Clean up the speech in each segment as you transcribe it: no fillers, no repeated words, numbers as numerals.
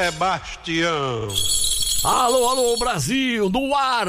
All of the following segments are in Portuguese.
Sebastião. Alô, alô, Brasil, no ar!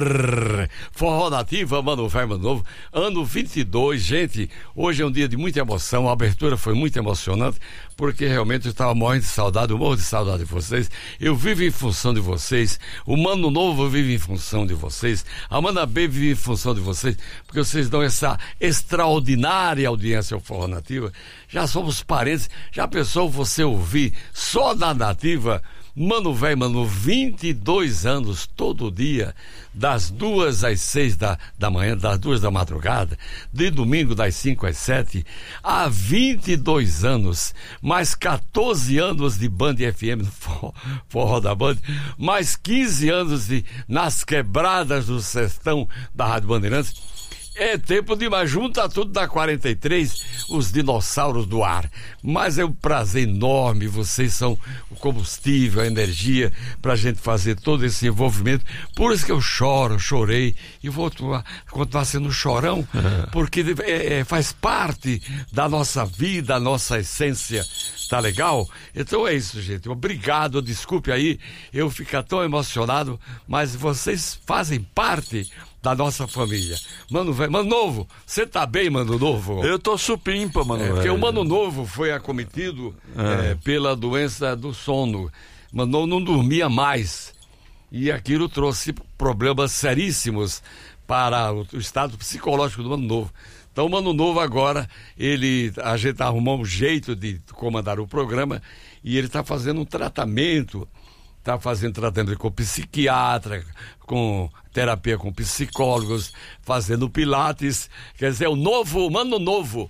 Forró Nativa, Mano Velho, Mano Novo, ano 22, gente, hoje é um dia de muita emoção, a abertura foi muito emocionante, porque realmente eu estava morrendo de saudade, eu morro de saudade de vocês, eu vivo em função de vocês, o Mano Novo vive em função de vocês, a Mana B vive em função de vocês, porque vocês dão essa extraordinária audiência ao Forró Nativa, já somos parentes, já pensou você ouvir só da Nativa, Mano Velho, Mano, 22 anos, todo dia, das 2 às 6 da manhã, das 2 da madrugada, de domingo das 5 às 7, há 22 anos, mais 14 anos de Band FM, forró da Band, mais 15 anos nas quebradas do sertão da Rádio Bandeirantes. É tempo de mais, junta tudo da 43, os dinossauros do ar. Mas é um prazer enorme, vocês são o combustível, a energia pra gente fazer todo esse envolvimento. Por isso que eu chorei e vou continuar sendo chorão, porque faz parte da nossa vida, a nossa essência. Tá legal? Então é isso, gente. Obrigado, desculpe aí eu ficar tão emocionado, mas vocês fazem parte da nossa família. Mano Velho, Mano Novo, você tá bem, Mano Novo? Eu tô supimpa, Mano Velho. Porque o Mano Novo foi acometido pela doença do sono. Mano Novo não dormia mais. E aquilo trouxe problemas seríssimos para o estado psicológico do Mano Novo. Então o Mano Novo agora, a gente arrumou um jeito de comandar o programa e ele está fazendo um tratamento. Está fazendo tratamento com psiquiatra, com terapia com psicólogos, fazendo pilates, quer dizer, o novo, Mano Novo.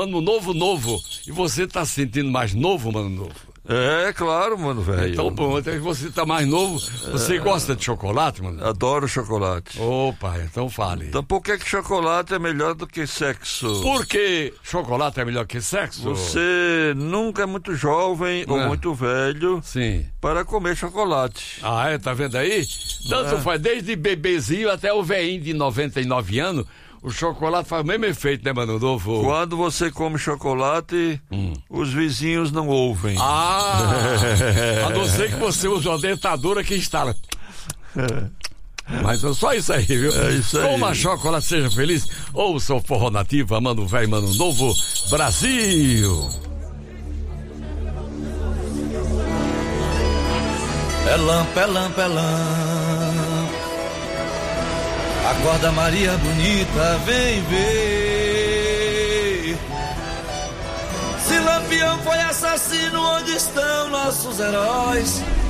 E você está se sentindo mais novo, Mano Novo? É, claro, Mano Velho. Então, bom, você está mais novo, você gosta de chocolate, Mano? Adoro chocolate. Opa, então fale. Então por que chocolate é melhor do que sexo? Por que chocolate é melhor que sexo? Você nunca é muito jovem ou muito velho para comer chocolate. Ah, tá vendo aí? Tanto faz, desde bebezinho até o velhinho de 99 anos, o chocolate faz o mesmo efeito, né, Mano Novo? Quando você come chocolate, os vizinhos não ouvem. A não ser que você use uma dentadura que instala. Mas é só isso aí, viu? É isso aí. Coma chocolate, seja feliz. Ouça o Forró Nativa, Mano Velho, Mano Novo, Brasil. Pelam. Acorda, Maria bonita, vem ver. Se Lampião foi assassino, onde estão nossos heróis?